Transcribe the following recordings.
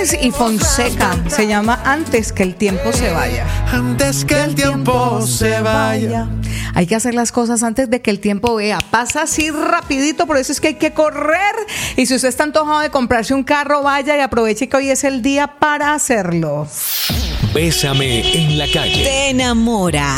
Juanes y Fonseca. Se llama Antes que el tiempo se vaya. Antes que el tiempo se vaya. Hay que hacer las cosas antes de que el tiempo vea. Pasa así rapidito, por eso es que hay que correr. Y si usted está antojado de comprarse un carro, vaya y aproveche que hoy es el día para hacerlo. Bésame en la calle. Te enamora.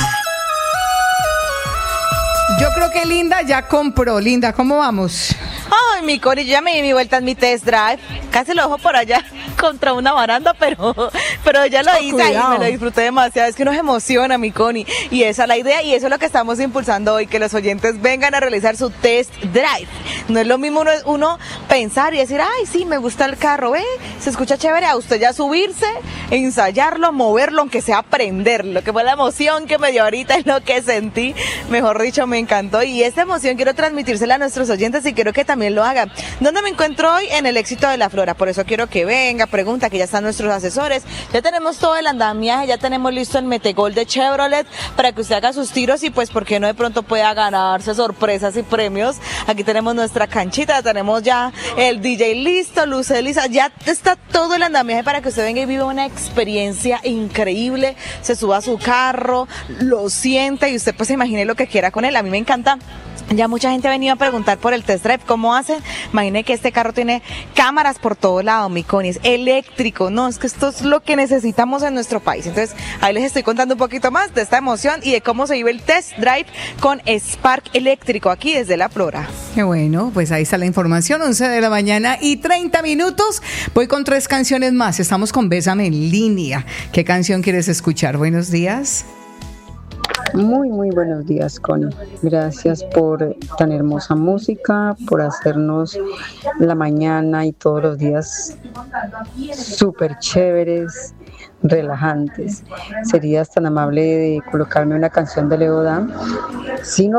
Yo creo que Linda ya compró. Linda, ¿cómo vamos? Ay, mi Cori, yo ya me di mi vuelta en mi test drive. Casi lo dejo por allá contra una baranda, pero ya lo hice ahí, me lo disfruté demasiado. Es que uno se emociona, mi Connie. Y esa es la idea y eso es lo que estamos impulsando hoy, que los oyentes vengan a realizar su test drive. No es lo mismo uno pensar y decir, ay, sí, me gusta el carro, se escucha chévere, a usted ya subirse, ensayarlo, moverlo, aunque sea aprenderlo, que fue la emoción que me dio ahorita y lo que sentí, mejor dicho, me encantó. Y esta emoción quiero transmitírsela a nuestros oyentes y quiero que también lo hagan. ¿Dónde me encuentro hoy? En el Éxito de la Flora, por eso quiero que venga, pregunta, que ya están nuestros asesores, ya tenemos todo el andamiaje, ya tenemos listo el Metegol de Chevrolet para que usted haga sus tiros y pues por qué no de pronto pueda ganarse sorpresas y premios. Aquí tenemos nuestra canchita, tenemos ya el DJ listo, luces listas, ya está todo el andamiaje para que usted venga y viva una experiencia increíble, se suba a su carro, lo sienta y usted pues se imagine lo que quiera con él. A mí me encanta. Ya mucha gente ha venido a preguntar por el test drive, ¿cómo hacen? Imaginen que este carro tiene cámaras por todo lado, mi Connie, es eléctrico, no, es que esto es lo que necesitamos en nuestro país. Entonces, ahí les estoy contando un poquito más de esta emoción y de cómo se vive el test drive con Spark eléctrico aquí desde La Flora. Qué bueno, pues ahí está la información, 11 de la mañana y 30 minutos. Voy con 3 canciones más, estamos con Bésame en línea. ¿Qué canción quieres escuchar? Buenos días. Muy buenos días, Connie. Gracias por tan hermosa música, por hacernos la mañana y todos los días súper chéveres, relajantes. ¿Serías tan amable de colocarme una canción de Leodán? Sin